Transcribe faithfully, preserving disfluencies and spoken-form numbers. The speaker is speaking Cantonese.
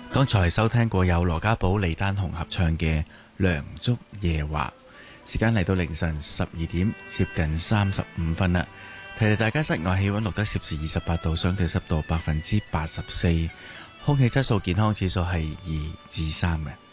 剛才收聽過有羅家寶、李丹紅合唱嘅《梁祝夜話》，時間嚟到凌晨十二點，接近三十五分啦。提提大家，室外氣溫錄得攝氏二十八度，相對濕度百分之八十四，空氣質素健康指數係二至三嘅。